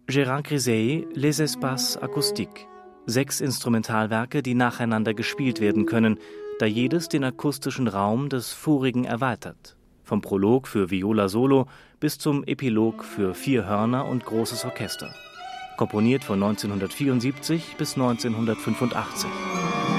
Gérard Griset, Les Espaces Acoustiques. 6 Instrumentalwerke, die nacheinander gespielt werden können, da jedes den akustischen Raum des vorigen erweitert. Vom Prolog für Viola Solo bis zum Epilog für 4 Hörner und großes Orchester. Komponiert von 1974 bis 1985.